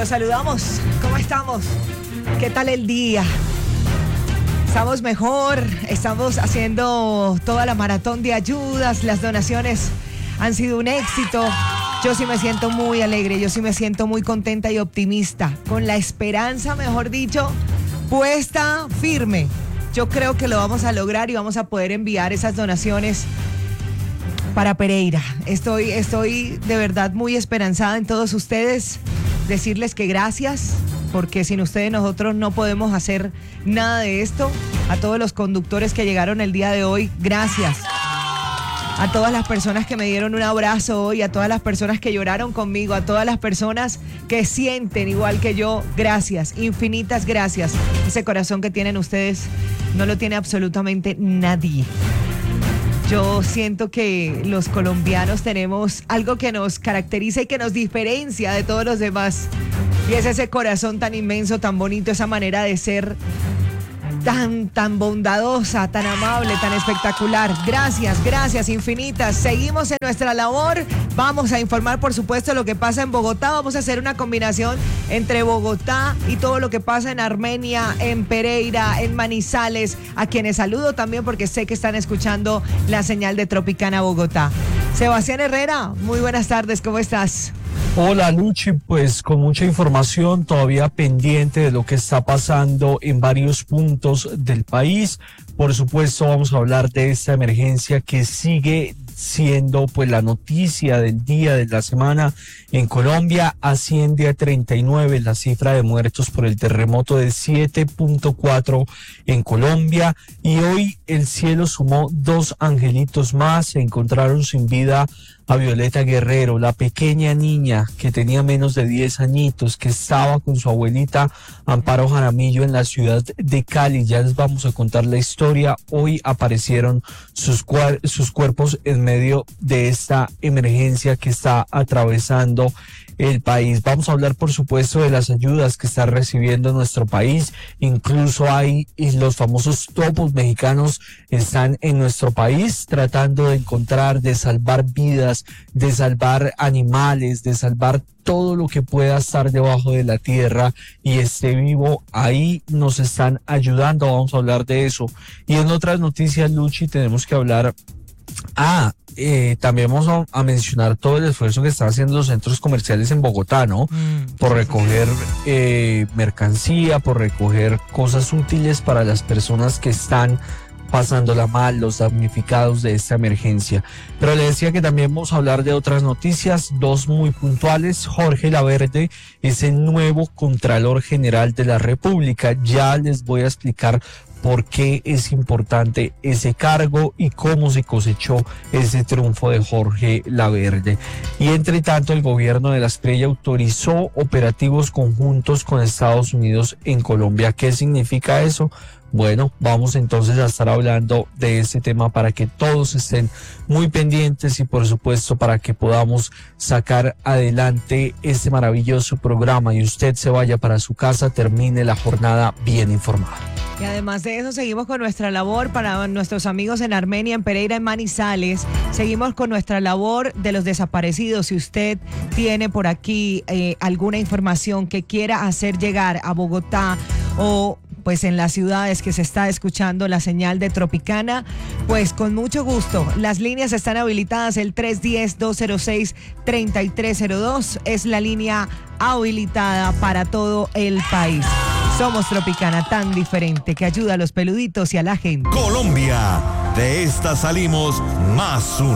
Los saludamos. ¿Cómo estamos? ¿Qué tal el día? Estamos mejor, estamos haciendo toda la maratón de ayudas, las donaciones han sido un éxito. Yo sí me siento muy alegre, yo sí me siento muy contenta y optimista, con la esperanza, mejor dicho, puesta firme. Yo creo que lo vamos a lograr y vamos a poder enviar esas donaciones para Pereira. Estoy de verdad muy esperanzada en todos ustedes. Decirles que gracias, porque sin ustedes nosotros no podemos hacer nada de esto. A todos los conductores que llegaron el día de hoy, gracias. A todas las personas que me dieron un abrazo hoy, a todas las personas que lloraron conmigo, a todas las personas que sienten igual que yo, gracias, infinitas gracias. Ese corazón que tienen ustedes no lo tiene absolutamente nadie. Yo siento que los colombianos tenemos algo que nos caracteriza y que nos diferencia de todos los demás. Y es ese corazón tan inmenso, tan bonito, esa manera de ser tan bondadosa, tan amable, tan espectacular. Gracias infinitas. Seguimos en nuestra labor. Vamos a informar, por supuesto, lo que pasa en Bogotá. Vamos a hacer una combinación entre Bogotá y todo lo que pasa en Armenia, en Pereira, en Manizales, a quienes saludo también porque sé que están escuchando la señal de Tropicana Bogotá. Sebastián Herrera, muy buenas tardes, ¿cómo estás? Hola Luchi, pues con mucha información todavía pendiente de lo que está pasando en varios puntos del país. Por supuesto vamos a hablar de esta emergencia que sigue siendo pues la noticia del día, de la semana en Colombia. Asciende a 39 la cifra de muertos por el terremoto de 7.4 en Colombia, y hoy el cielo sumó 2 angelitos más. Se encontraron sin vida a Violeta Guerrero, la pequeña niña que tenía menos de 10 añitos, que estaba con su abuelita Amparo Jaramillo en la ciudad de Cali. Ya les vamos a contar la historia. Hoy aparecieron sus cuerpos en medio de esta emergencia que está atravesando el país. Vamos a hablar, por supuesto, de las ayudas que está recibiendo nuestro país. Incluso hay los famosos topos mexicanos están en nuestro país tratando de encontrar, de salvar vidas, de salvar animales, de salvar todo lo que pueda estar debajo de la tierra y esté vivo. Ahí nos están ayudando. Vamos a hablar de eso. Y en otras noticias, Luchi, tenemos que hablar también vamos a mencionar todo el esfuerzo que están haciendo los centros comerciales en Bogotá, ¿no? Por recoger mercancía, por recoger cosas útiles para las personas que están pasándola mal, los damnificados de esta emergencia. Pero le decía que también vamos a hablar de otras noticias, 2 muy puntuales. Jorge Laverde es el nuevo Contralor General de la República. Ya les voy a explicar por qué es importante ese cargo y cómo se cosechó ese triunfo de Jorge Laverde. Y entre tanto, el gobierno de la Espriella autorizó operativos conjuntos con Estados Unidos en Colombia. ¿Qué significa eso? Bueno, vamos entonces a estar hablando de ese tema para que todos estén muy pendientes y por supuesto para que podamos sacar adelante este maravilloso programa y usted se vaya para su casa, termine la jornada bien informado. Y además de eso seguimos con nuestra labor para nuestros amigos en Armenia, en Pereira, en Manizales. Seguimos con nuestra labor de los desaparecidos. Si usted tiene por aquí alguna información que quiera hacer llegar a Bogotá o pues en las ciudades que se está escuchando la señal de Tropicana, pues con mucho gusto. Las líneas están habilitadas, el 310-206-3302 es la línea habilitada para todo el país. Somos Tropicana, tan diferente que ayuda a los peluditos y a la gente. Colombia, de esta salimos más